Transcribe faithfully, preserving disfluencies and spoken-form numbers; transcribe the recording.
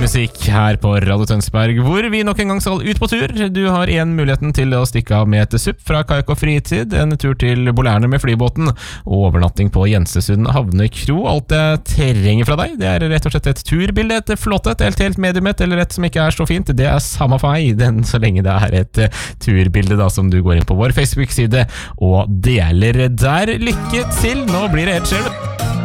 musikk her på Radio Tønsberg, hvor vi nok en gang skal ut på tur. Du har igjen muligheten til å stikke av med et supp fra Kayak og Fritid, en tur til Bolærne med flybåten, og overnatting på Jensesund Havnekro. Alt jeg trenger fra deg, det er rett og slett et turbilde, et flott et, helt helt mediumet, eller et som ikke er så fint. Det er samme for meg, den, så lenge det er et turbilde da, som du går inn på vår Facebook-side og deler der. Lykke til, nå blir det helt skjelt.